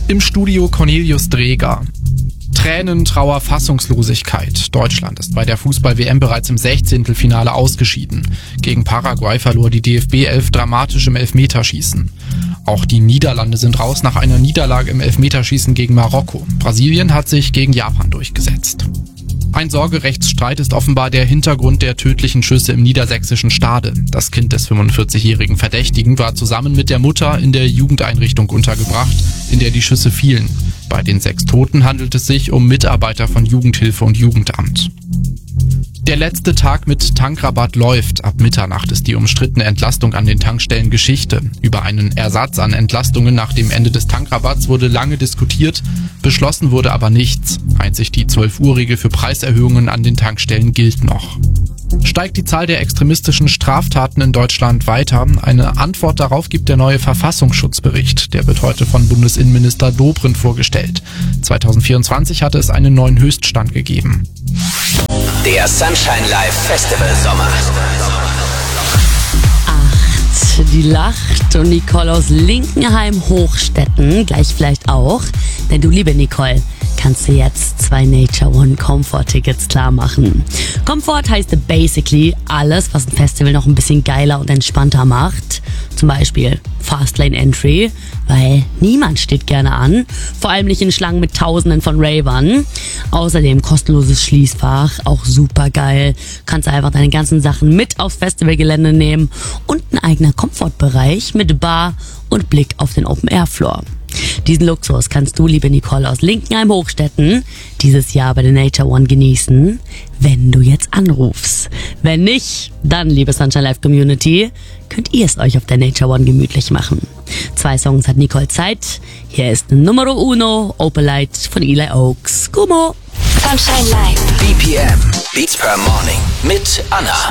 Im Studio Cornelius Dreger. Tränen, Trauer, Fassungslosigkeit. Deutschland ist bei der Fußball-WM bereits im 16. ausgeschieden. Gegen Paraguay verlor die DFB 11 dramatisch im Elfmeterschießen. Auch die Niederlande sind raus nach einer Niederlage im Elfmeterschießen gegen Marokko. Brasilien hat sich gegen Japan durchgesetzt. Ein Sorgerechtsstreit ist offenbar der Hintergrund der tödlichen Schüsse im niedersächsischen Stade. Das Kind des 45-jährigen Verdächtigen war zusammen mit der Mutter in der Jugendeinrichtung untergebracht, in der die Schüsse fielen. Bei den 6 Toten handelt es sich um Mitarbeiter von Jugendhilfe und Jugendamt. Der letzte Tag mit Tankrabatt läuft. Ab Mitternacht ist die umstrittene Entlastung an den Tankstellen Geschichte. Über einen Ersatz an Entlastungen nach dem Ende des Tankrabatts wurde lange diskutiert, beschlossen wurde aber nichts. Einzig die 12-Uhr-Regel für Preiserhöhungen an den Tankstellen gilt noch. Steigt die Zahl der extremistischen Straftaten in Deutschland weiter? Eine Antwort darauf gibt der neue Verfassungsschutzbericht. Der wird heute von Bundesinnenminister Dobrindt vorgestellt. 2024 hatte es einen neuen Höchststand gegeben. Der Sunshine Live Festival Sommer. 8, die lacht und Nicole aus Linkenheim-Hochstetten gleich vielleicht auch. Denn du, liebe Nicole, kannst du jetzt 2 Nature One Comfort Tickets klar machen. Comfort heißt basically alles, was ein Festival noch ein bisschen geiler und entspannter macht. Zum Beispiel Fastlane Entry, weil niemand steht gerne an. Vor allem nicht in Schlangen mit Tausenden von Ravern. Außerdem kostenloses Schließfach, auch super geil. Kannst einfach deine ganzen Sachen mit aufs Festivalgelände nehmen. Und ein eigener Komfortbereich mit Bar und Blick auf den Open-Air-Floor. Diesen Luxus kannst du, liebe Nicole aus Linkenheim-Hochstetten, dieses Jahr bei der Nature One genießen, wenn du jetzt anrufst. Wenn nicht, dann, liebe Sunshine Live Community, könnt ihr es euch auf der Nature One gemütlich machen. 2 Songs hat Nicole Zeit. Hier ist Numero Uno, Opalite von Eli Oaks. Gummo! Sunshine Live. BPM, Beats per Morning mit Anna.